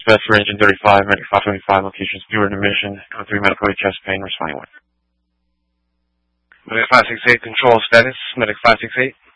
dispatch for engine 35, medic 525, location steward admission, code 3 medical chest pain, responding 1. Medic 568, control status, medic 568.